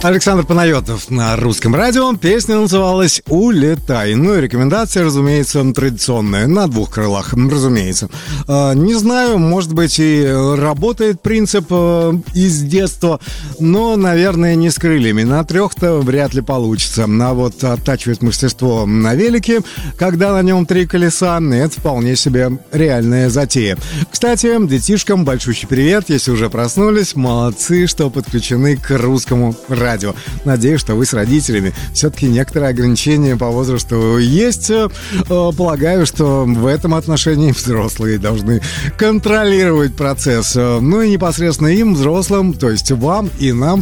Александр Панайотов на Русском радио. Песня называлась «Улетай». Ну и рекомендация, разумеется, традиционная, на двух крылах, разумеется. Не знаю, может быть, и работает принцип из детства, но, наверное, не с крыльями. На трех-то вряд ли получится. А вот оттачивать мастерство на велике, когда на нем три колеса, это вполне себе реальная затея. Кстати, детишкам большущий привет, если уже проснулись. Молодцы, что подключены к Русскому радио. Надеюсь, что вы с родителями. Все-таки некоторые ограничения по возрасту есть. Полагаю, что в этом отношении взрослые должны контролировать процесс. Ну и непосредственно им, взрослым, то есть вам и нам,